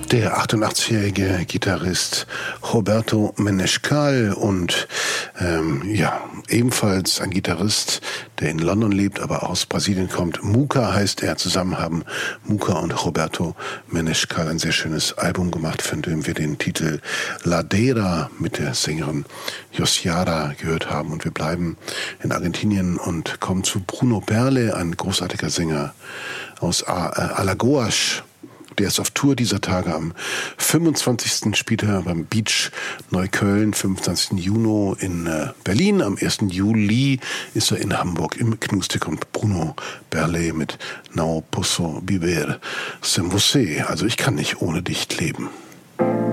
Der 88-jährige Gitarrist Roberto Menescal und ebenfalls ein Gitarrist, der in London lebt, aber aus Brasilien kommt. Muca heißt er. Zusammen haben Muca und Roberto Menescal ein sehr schönes Album gemacht, von dem wir den Titel Ladeira mit der Sängerin Josiara gehört haben. Und wir bleiben in Argentinien und kommen zu Bruno Perle, ein großartiger Sänger aus Alagoas. Der ist auf Tour dieser Tage. Am 25. spielt er beim Beach Neukölln, 25. Juni in Berlin. Am 1. Juli ist er in Hamburg. Im Knuste kommt Bruno Perle mit Não Posso Viver Sem Você. Also ich kann nicht ohne dich leben.